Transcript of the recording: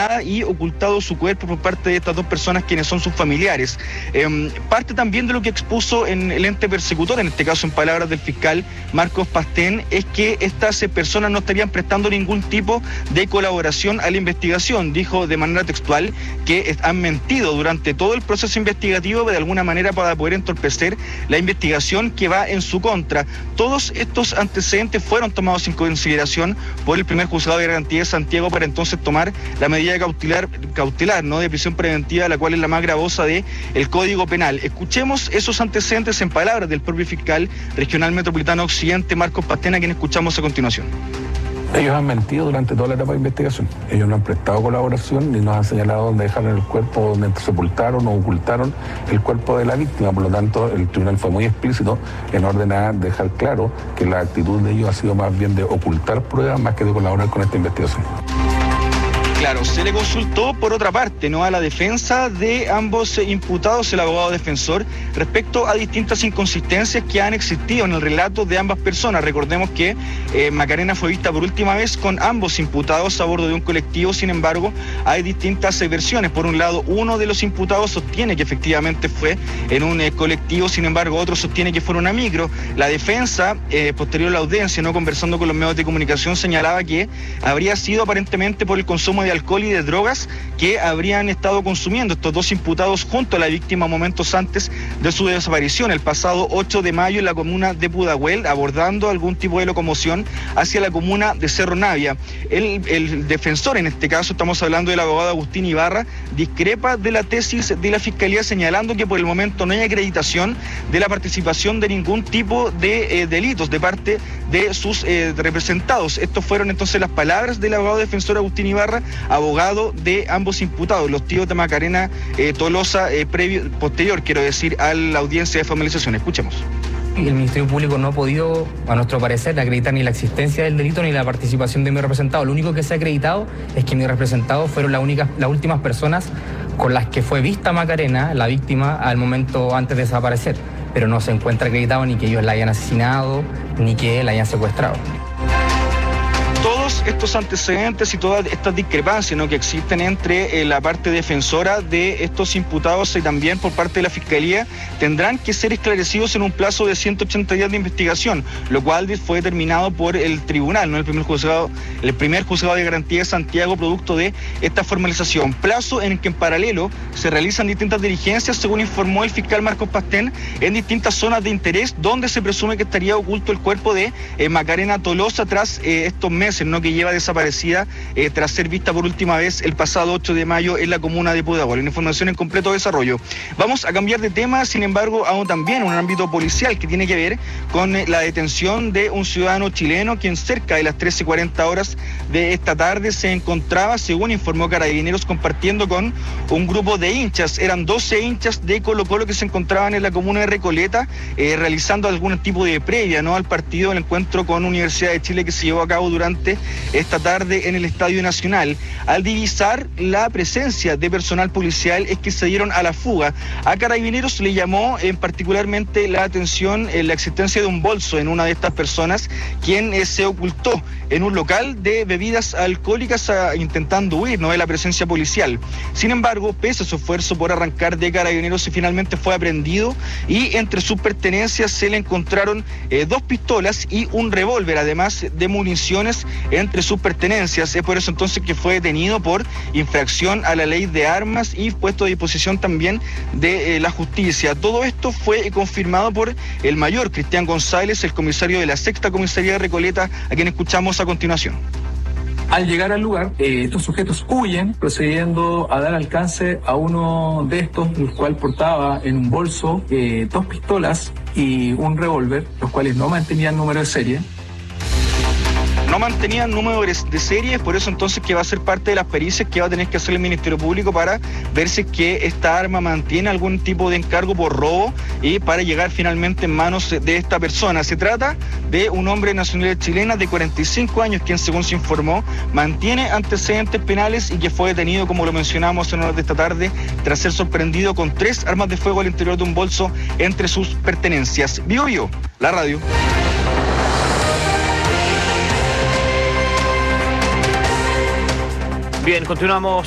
violada y ocultado su cuerpo por parte de estas dos personas quienes son sus familiares. Parte también de lo que expuso en el ente persecutor, en este caso en palabras del fiscal Marcos Pastén, es que estas personas no estarían prestando ningún tipo de colaboración a la investigación. Dijo de manera textual que han mentido durante todo el proceso investigativo de alguna manera para poder entorpecer la investigación que va en su contra. Todos estos antecedentes fueron tomados en consideración por el primer juzgado de garantía de Santiago para entonces tomar la medida cautelar, ¿no?, de prisión preventiva, la cual es la más gravosa del Código Penal. Escuchemos esos antecedentes en palabras del propio fiscal regional metropolitano Occidente, Marcos Pastén, a quien escuchamos a continuación. Ellos han mentido durante toda la etapa de investigación. Ellos no han prestado colaboración ni nos han señalado dónde dejaron el cuerpo, dónde sepultaron o ocultaron el cuerpo de la víctima. Por lo tanto, el tribunal fue muy explícito en orden a dejar claro que la actitud de ellos ha sido más bien de ocultar pruebas más que de colaborar con esta investigación. Claro, se le consultó por otra parte, ¿no?, a la defensa de ambos imputados, el abogado defensor, respecto a distintas inconsistencias que han existido en el relato de ambas personas. Recordemos que Macarena fue vista por última vez con ambos imputados a bordo de un colectivo. Sin embargo, hay distintas versiones. Por un lado, uno de los imputados sostiene que efectivamente fue en un colectivo, sin embargo, otro sostiene que fue en una micro. La defensa, posterior a la audiencia, ¿no?, conversando con los medios de comunicación, señalaba que habría sido aparentemente por el consumo de alcohol y de drogas que habrían estado consumiendo estos dos imputados junto a la víctima momentos antes de su desaparición, el pasado 8 de mayo en la comuna de Pudahuel, abordando algún tipo de locomoción hacia la comuna de Cerro Navia. El defensor, en este caso estamos hablando del abogado Agustín Ibarra, discrepa de la tesis de la Fiscalía, señalando que por el momento no hay acreditación de la participación de ningún tipo de delitos de parte de sus representados. Estos fueron entonces las palabras del abogado defensor Agustín Ibarra, abogado de ambos imputados, los tíos de Macarena Tolosa, posterior, quiero decir, a la audiencia de formalización. Escuchemos. El Ministerio Público no ha podido, a nuestro parecer, acreditar ni la existencia del delito ni la participación de mi representado. Lo único que se ha acreditado es que mis representados fueron las últimas personas con las que fue vista Macarena, la víctima, al momento antes de desaparecer. Pero no se encuentra acreditado ni que ellos la hayan asesinado, ni que la hayan secuestrado. Todos estos antecedentes y todas estas discrepancias, ¿no?, que existen entre la parte defensora de estos imputados y también por parte de la Fiscalía tendrán que ser esclarecidos en un plazo de 180 días de investigación, lo cual fue determinado por el tribunal, ¿no?, el primer juzgado de garantía de Santiago, producto de esta formalización. Plazo en el que en paralelo se realizan distintas diligencias, según informó el fiscal Marcos Pastén, en distintas zonas de interés donde se presume que estaría oculto el cuerpo de Macarena Tolosa tras estos meses, ¿no?, que lleva desaparecida tras ser vista por última vez el pasado 8 de mayo en la comuna de Pudahuel. Una información en completo desarrollo. Vamos a cambiar de tema, sin embargo, aún también un ámbito policial que tiene que ver con la detención de un ciudadano chileno quien cerca de las 13:40 horas de esta tarde se encontraba, según informó Carabineros, compartiendo con un grupo de hinchas. Eran 12 hinchas de Colo-Colo que se encontraban en la comuna de Recoleta realizando algún tipo de previa, ¿no?, al partido del encuentro con Universidad de Chile que se llevó a cabo durante esta tarde en el Estadio Nacional. Al divisar la presencia de personal policial es que se dieron a la fuga. A Carabineros le llamó particularmente la atención la existencia de un bolso en una de estas personas, quien se ocultó en un local de bebidas alcohólicas intentando huir, ¿no?, de la presencia policial. Sin embargo, pese a su esfuerzo por arrancar de Carabineros, finalmente fue aprehendido y entre sus pertenencias se le encontraron 2 pistolas y un revólver, además de municiones entre sus pertenencias. Es por eso entonces que fue detenido por infracción a la ley de armas y puesto a disposición también de la justicia. Todo esto fue confirmado por el mayor Cristian González, el comisario de la 6ª Comisaría de Recoleta, a quien escuchamos a continuación. Al llegar al lugar, estos sujetos huyen, procediendo a dar alcance a uno de estos, el cual portaba en un bolso 2 pistolas y un revólver, los cuales no mantenían número de serie. No mantenían número de serie, por eso entonces que va a ser parte de las pericias que va a tener que hacer el Ministerio Público para ver si es que esta arma mantiene algún tipo de encargo por robo y para llegar finalmente en manos de esta persona. Se trata de un hombre de nacionalidad chilena de 45 años, quien según se informó mantiene antecedentes penales y que fue detenido, como lo mencionamos en horas de esta tarde, tras ser sorprendido con 3 armas de fuego al interior de un bolso entre sus pertenencias. Bio, la radio. Bien, continuamos.